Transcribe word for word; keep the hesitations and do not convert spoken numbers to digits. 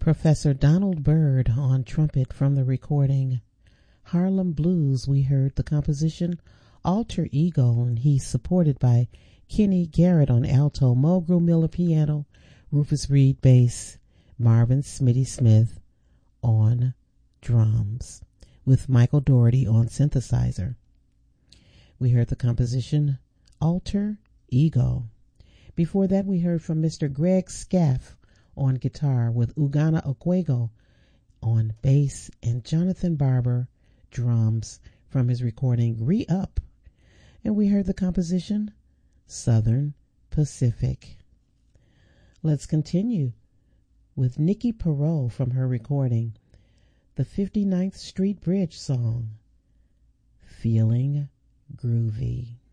Professor Donald Byrd on trumpet from the recording Harlem Blues. We heard the composition Alter Ego, and he's supported by Kenny Garrett on alto, Mulgrew Miller piano, Rufus Reed bass, Marvin Smitty Smith on drums, with Michael Doherty on synthesizer. We heard the composition Alter Ego. Before that, we heard from Mister Greg Scaff on guitar, with Ugana Okwego on bass and Jonathan Barber drums from his recording Re-Up. And we heard the composition Southern Pacific. Let's continue with Nikki Perot from her recording the fifty-ninth Street Bridge song, Feeling Groovy.